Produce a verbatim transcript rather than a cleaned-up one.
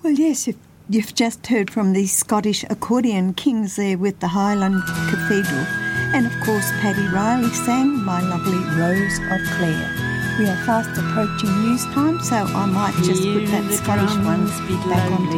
Well, yes, you've, you've just heard from the Scottish accordion kings there with the Highland Cathedral. And, of course, Paddy Riley sang My Lovely Rose of Clare. We are fast approaching news time, so I might just put that Scottish one back on.